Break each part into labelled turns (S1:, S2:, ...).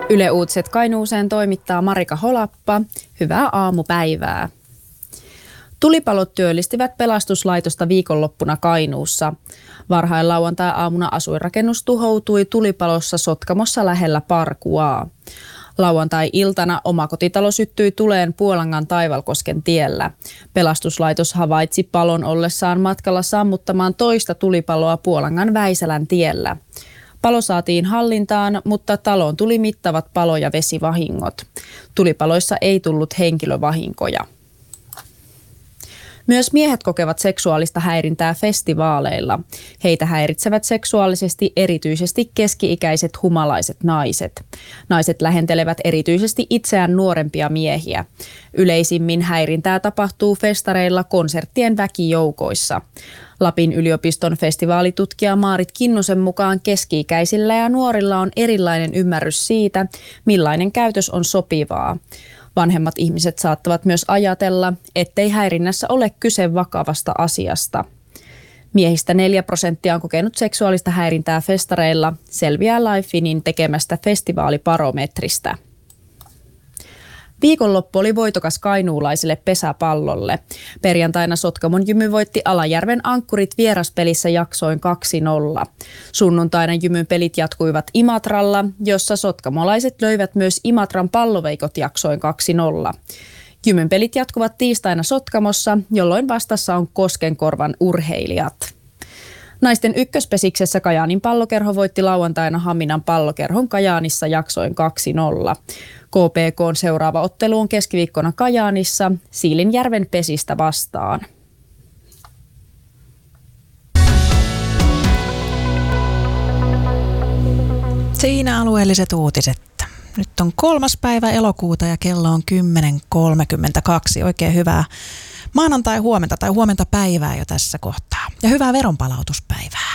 S1: Yle Uutiset Kainuuseen toimittaa Marika Holappa. Hyvää aamupäivää. Tulipalot työllistivät pelastuslaitosta viikonloppuna Kainuussa. Varhain lauantai-aamuna asuinrakennus tuhoutui tulipalossa Sotkamossa lähellä Parkuaa. Lauantai-iltana omakotitalo syttyi tuleen Puolangan Taivalkosken tiellä. Pelastuslaitos havaitsi palon ollessaan matkalla sammuttamaan toista tulipaloa Puolangan Väisälän tiellä. Palo saatiin hallintaan, mutta taloon tuli mittavat palo- ja vesivahingot. Tulipaloissa ei tullut henkilövahinkoja. Myös miehet kokevat seksuaalista häirintää festivaaleilla. Heitä häiritsevät seksuaalisesti erityisesti keski-ikäiset humalaiset naiset. Naiset lähentelevät erityisesti itseään nuorempia miehiä. Yleisimmin häirintää tapahtuu festareilla konserttien väkijoukoissa. Lapin yliopiston festivaalitutkija Maarit Kinnusen mukaan keski-ikäisillä ja nuorilla on erilainen ymmärrys siitä, millainen käytös on sopivaa. Vanhemmat ihmiset saattavat myös ajatella, ettei häirinnässä ole kyse vakavasta asiasta. Miehistä 4% on kokenut seksuaalista häirintää festareilla, selviää Lifeinin tekemästä festivaalibarometristä. Viikonloppu oli voitokas kainuulaisille pesäpallolle. Perjantaina Sotkamon Jymy voitti Alajärven Ankkurit vieraspelissä jaksoin 2-0. Sunnuntaina Jymyn pelit jatkuivat Imatralla, jossa sotkamolaiset löivät myös Imatran palloveikot jaksoin 2-0. Jymyn pelit jatkuvat tiistaina Sotkamossa, jolloin vastassa on Koskenkorvan urheilijat. Naisten ykköspesiksessä Kajaanin pallokerho voitti lauantaina Haminan pallokerhon Kajaanissa jaksoin 2-0. KPK:n seuraava ottelu on keskiviikkona Kajaanissa Siilinjärven pesistä vastaan.
S2: Siinä alueelliset uutiset. Nyt on 3. päivä elokuuta ja kello on 10.32. Oikein hyvää maanantai-huomenta tai huomenta päivää jo tässä kohtaa. Ja hyvää veronpalautuspäivää.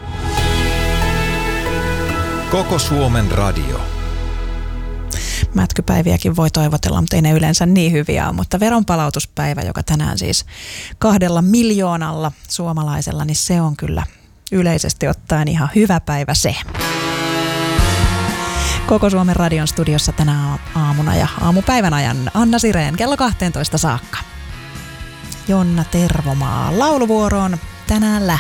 S3: Koko Suomen radio.
S2: Mätkypäiviäkin voi toivotella, mutta ei ne yleensä niin hyviä ole. Mutta veronpalautuspäivä, joka tänään siis 2 miljoonalla suomalaisella, niin se on kyllä yleisesti ottaen ihan hyvä päivä se. Koko Suomen radion studiossa tänä aamuna ja aamupäivän ajan Anna Sireen kello 12 saakka. Jonna Tervomaa lauluvuoroon tänään